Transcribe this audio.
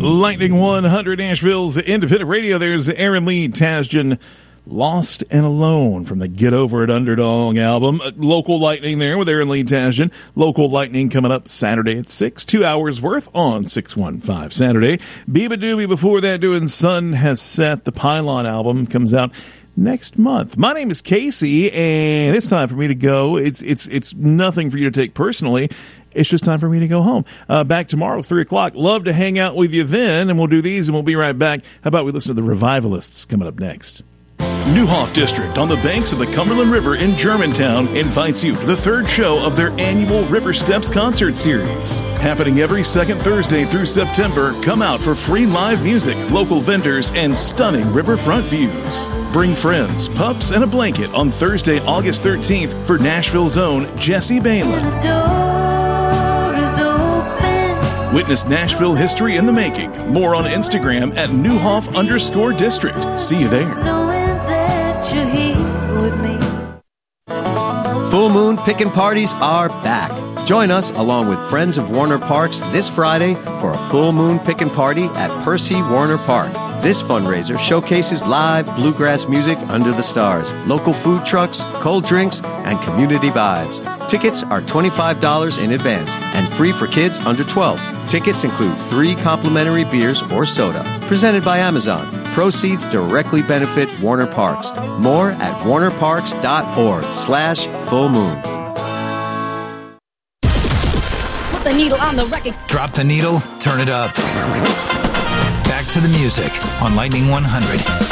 Lightning 100 Nashville's independent radio. There's Aaron Lee Tasjan, Lost and Alone from the Get Over It Underdog album. Local Lightning there with Aaron Lee Tasjan. Local Lightning coming up Saturday at 6, 2 hours worth on 615 Saturday. Biba Doobie before that doing Sun Has Set. The Pylon album comes out next month. My name is Casey, and it's time for me to go. It's nothing for you to take personally. It's just time for me to go home. Back tomorrow, 3 o'clock. Love to hang out with you then, and we'll do these, and we'll be right back. How about we listen to the Revivalists coming up next? Neuhoff District on the banks of the Cumberland River in Germantown invites you to the third show of their annual River Steps concert series. Happening every second Thursday through September, come out for free live music, local vendors, and stunning riverfront views. Bring friends, pups, and a blanket on Thursday, August 13th for Nashville's own Jesse Balin. Witness Nashville history in the making. More on Instagram at Neuhoff_District. See you there. Full Moon Pickin' Parties are back. Join us along with friends of Warner Parks this Friday for a Full Moon Pickin' Party at Percy Warner Park. This fundraiser showcases live bluegrass music under the stars, local food trucks, cold drinks, and community vibes. Tickets are $25 in advance and free for kids under 12. Tickets include 3 complimentary beers or soda. Presented by Amazon. Proceeds directly benefit Warner Parks. More at warnerparks.org/fullmoon. Put the needle on the record. Drop the needle, turn it up. Back to the music on Lightning 100.